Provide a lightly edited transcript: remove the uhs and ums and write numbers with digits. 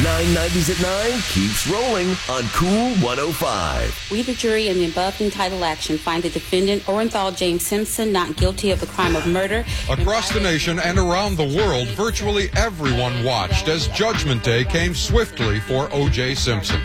990s at 9 keeps rolling on Cool 105. We, the jury, in the above entitled action, find the defendant, Orenthal James Simpson, not guilty of the crime of murder. Across the nation and around the world, virtually everyone watched as Judgment Day came swiftly for O.J. Simpson.